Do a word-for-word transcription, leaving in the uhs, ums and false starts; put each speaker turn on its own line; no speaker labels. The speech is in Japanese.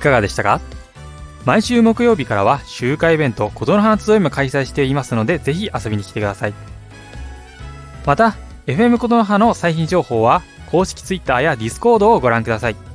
かがでしたか？毎週木曜日からは集会イベント琴の花集いも開催していますので、ぜひ遊びに来てください。また エフエム 琴の葉の最新情報は公式 Twitter や Discord をご覧ください。